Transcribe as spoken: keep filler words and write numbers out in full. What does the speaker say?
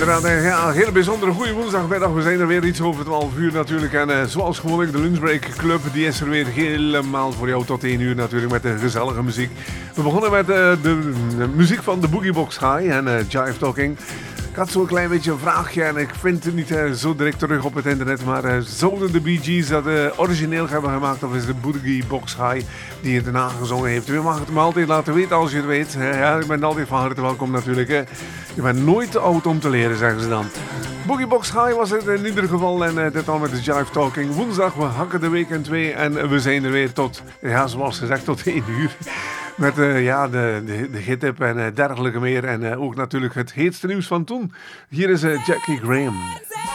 Ja, een hele bijzondere goede woensdagmiddag. We zijn er weer iets over twaalf uur natuurlijk. En uh, zoals gewoonlijk, de Lunchbreak Club, die is er weer helemaal voor jou tot één uur natuurlijk met de gezellige muziek. We begonnen met uh, de, de muziek van de Boogiebox High en uh, Jive Talking. Ik had zo'n klein beetje een vraagje en ik vind het niet uh, zo direct terug op het internet. Maar uh, zouden de Bee Gees dat uh, origineel hebben gemaakt of is de Boogiebox High die het erna gezongen heeft? U mag het me altijd laten weten als je het weet. Uh, ja, ik ben altijd van harte welkom natuurlijk. Hè. Je bent nooit te oud om te leren, zeggen ze dan. Boogiebox High was het in ieder geval en uh, dit al met de Jive Talking. Woensdag, we hakken de week in twee en we zijn er weer tot, ja, zoals gezegd, tot één uur. Met uh, ja, de, de, de gittip en uh, dergelijke meer. En uh, ook natuurlijk het heetste nieuws van toen. Hier is uh, Jackie Graham.